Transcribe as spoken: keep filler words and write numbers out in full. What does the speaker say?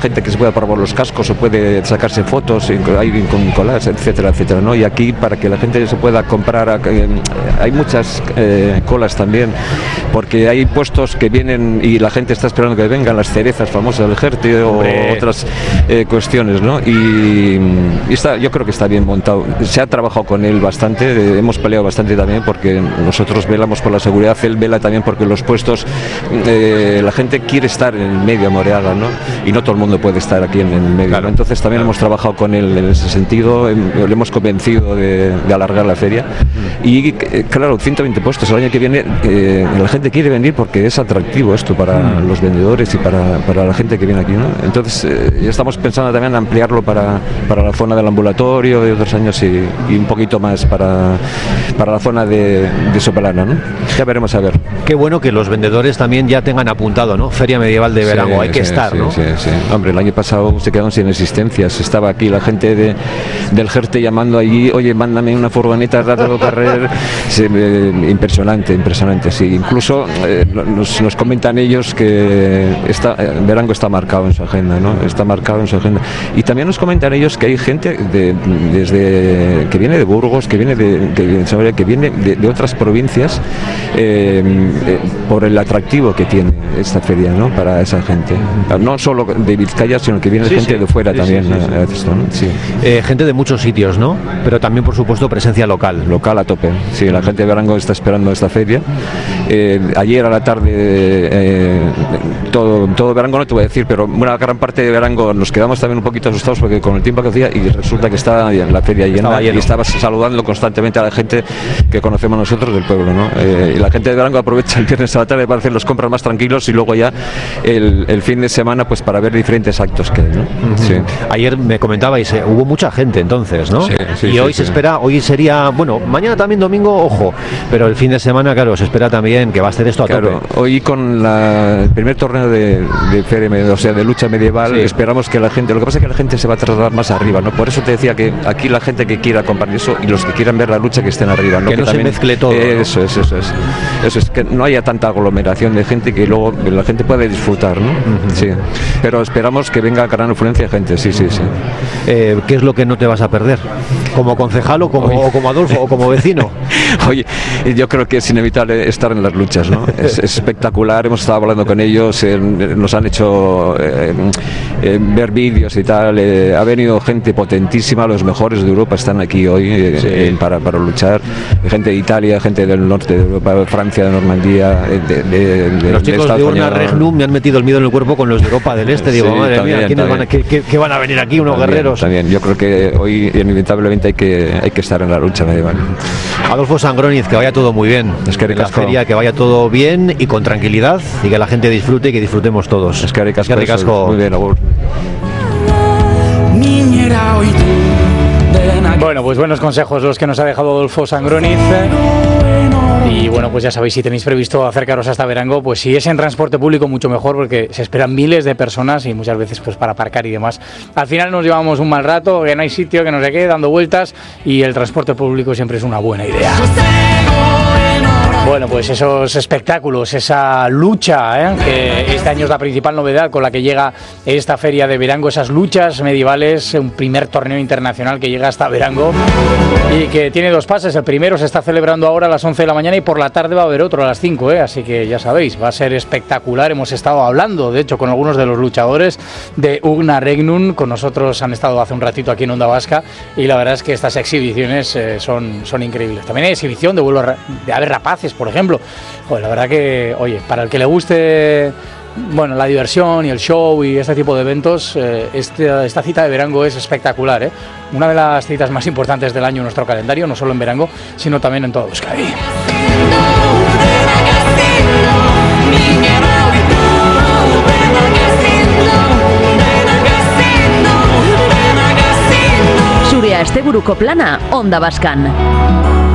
gente que se pueda probar los cascos o puede sacarse fotos, hay con colas, etcétera, etcétera, ¿no? Y aquí para que la gente se pueda comprar, eh, hay muchas eh, colas también, porque hay puestos que vienen y la gente está esperando que vengan las cerezas famosas del Jerte o Hombre. otras eh, cuestiones, ¿no? Y, y está, yo creo que está bien montado. Se ha trabajado con él bastante, eh, hemos peleado bastante también porque nosotros velamos por la seguridad, él vela también porque los puestos, eh, la gente quiere estar en el medio Amoreaga, ¿no? Y no todo el mundo puede estar aquí en el medio, claro, ¿no? Entonces también claro. hemos trabajado con él en ese sentido, eh, le hemos convencido de, de alargar la feria mm. y eh, claro, ciento veinte puestos el año que viene, eh, la gente quiere venir porque es atractivo esto para mm. los vendedores y para, para la gente que viene aquí, ¿no? Entonces eh, ya estamos pensando también en ampliarlo para, para la zona del ambulatorio de otros años y, y un poquito más para, para la zona de, de Sopelana, ¿no? Ya veremos a ver. Qué bueno que los vendedores también ya tengan apuntado, ¿no? Feria Medieval de Verango, sí, hay que sí, estar, sí, ¿no? Sí, sí. Hombre, el año pasado se quedaron sin existencias, estaba aquí la gente de, del Jerte llamando allí, oye, mándame una furgoneta, rato carrer, sí, eh, impresionante, impresionante, sí. Incluso eh, nos, nos comentan ellos que está, eh, Verango está marcado en su agenda, ¿no? Está marcado en su agenda. Y también nos comentan ellos que hay gente de, desde que viene de Burgos, que viene de, que, que viene de, de otras provincias eh, eh, por el atractivo que tiene esta feria, ¿no? Para esa gente. No solo de Vizcaya, sino que viene sí, gente sí. de fuera sí, también. Sí, sí, a, a esto, ¿no? Sí. Eh, gente de muchos sitios, ¿no? Pero también, por supuesto, presencia local. Local a tope. Sí, la gente de Verango está esperando esta feria. Eh, ayer a la tarde, eh, todo, todo Verango no te voy a decir, pero una gran parte de Verango nos quedamos también un poquito asustados porque con el tiempo que hacía y resulta que está en la feria llena y estaba saludando constantemente a la gente que conocemos nosotros del pueblo, ¿no? Eh, y la gente de Verango aprovecha el viernes a la tarde para hacer los compras más tranquilos y luego ya el, el fin de semana pues para ver diferentes actos que hay, ¿no? Uh-huh. Sí. Ayer me comentabais, eh, hubo mucha gente entonces, ¿no? Sí, sí, y sí, hoy sí. se espera, hoy sería, bueno, mañana también domingo, ojo, pero el fin de semana, claro, se espera también que va a ser esto a claro, tope. Hoy con la, el primer torneo de, de feria, o sea, de lucha medieval, sí. esperamos que la gente, lo que pasa es que la gente se va a trasladar más arriba, ¿no? Por eso te decía que aquí la gente que quiera compartir eso y los que quieran ver la lucha que estén arriba, ¿no? Que, que no también, se mezcle todo, eh, ¿no? Eso es, eso es. Eso es, que no haya tanta aglomeración de gente que luego la gente puede disfrutar, ¿no? Uh-huh. Sí. Pero esperamos que venga gran afluencia de gente, sí, sí, sí. Eh, ¿Qué es lo que no te vas a perder? ¿Como concejal o como, o como Adolfo o como vecino? Oye, yo creo que es inevitable estar en las luchas, ¿no? Es, es espectacular, hemos estado hablando con ellos, eh, nos han hecho eh, eh, ver vídeos y tal, eh, ha venido gente potentísima, los mejores de Europa están aquí hoy eh, sí. eh, para, para luchar, gente de Italia, gente del norte de Europa, Francia, de Normandía, de, de, de los chicos de, de Urna Regnum me han metido el miedo en el cuerpo con los de Europa del Este, digo, sí, madre también, mía, ¿quiénes van a, qué, qué, qué van a venir aquí unos también, guerreros? También, yo creo que hoy inevitablemente hay que, hay que estar en la lucha medieval. Adolfo Sangroniz, que vaya todo muy bien, es que en la feria, que vaya todo bien y con tranquilidad y que la gente disfrute y que disfrutemos todos. Es que ricasco, ricasco. Muy bien, Agur. Bueno, pues buenos consejos los que nos ha dejado Adolfo Sangroniz. Y bueno, pues ya sabéis, si tenéis previsto acercaros hasta Verango, pues si es en transporte público mucho mejor, porque se esperan miles de personas y muchas veces pues para aparcar y demás. Al final nos llevamos un mal rato, que no hay sitio, que no sé qué, dando vueltas, y el transporte público siempre es una buena idea. Bueno, pues esos espectáculos, esa lucha, ¿eh? que este año es la principal novedad con la que llega esta feria de Verango, esas luchas medievales, un primer torneo internacional que llega hasta Verango y que tiene dos pases. El primero se está celebrando ahora a las once de la mañana y por la tarde va a haber otro a las cinco, ¿eh? Así que ya sabéis, va a ser espectacular. Hemos estado hablando, de hecho, con algunos de los luchadores de Urna Regnum, con nosotros han estado hace un ratito aquí en Onda Vasca y la verdad es que estas exhibiciones eh, son, son increíbles. También hay exhibición de vuelo de aves rapaces, por ejemplo. Joder, la verdad que, oye, para el que le guste, bueno, la diversión y el show y este tipo de eventos, eh, este, esta cita de Verango es espectacular, ¿eh? Una de las citas más importantes del año en nuestro calendario, no solo en Verango, sino también en todo Euskadi. Zure asteburuko plana Onda Vaskan.